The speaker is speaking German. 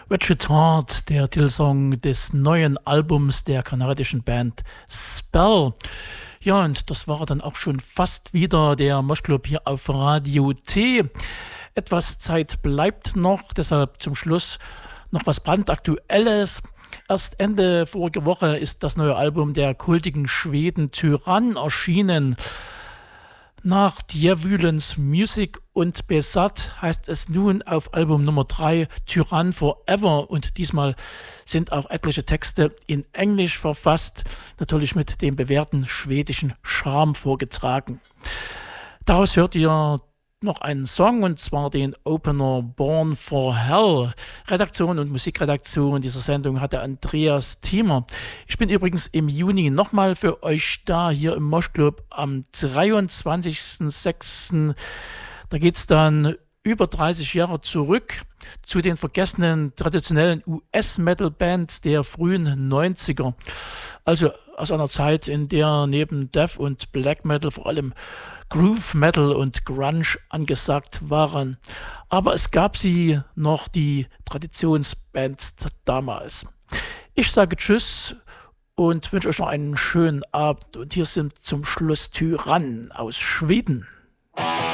Wretched Heart, der Titelsong des neuen Albums der kanadischen Band Spell. Ja, und das war dann auch schon fast wieder der Moschclub hier auf Radio T. Etwas Zeit bleibt noch, deshalb zum Schluss noch was brandaktuelles. Erst Ende vorige Woche ist das neue Album der kultigen Schweden Tyrann erschienen. Nach Djävulens Music und Besatt heißt es nun auf Album Nummer 3 Tyrann Forever, und diesmal sind auch etliche Texte in Englisch verfasst, natürlich mit dem bewährten schwedischen Charme vorgetragen. Daraus hört ihr noch einen Song, und zwar den Opener Born for Hell. Redaktion und Musikredaktion dieser Sendung hatte Andreas Thiemer. Ich bin übrigens im Juni nochmal für euch da, hier im Moschclub am 23.06. Da geht es dann über 30 Jahre zurück zu den vergessenen traditionellen US-Metal-Bands der frühen 90er. Also aus einer Zeit, in der neben Death und Black Metal vor allem Groove Metal und Grunge angesagt waren. Aber es gab sie noch, die Traditionsbands damals. Ich sage Tschüss und wünsche euch noch einen schönen Abend. Und hier sind zum Schluss Tyrann aus Schweden.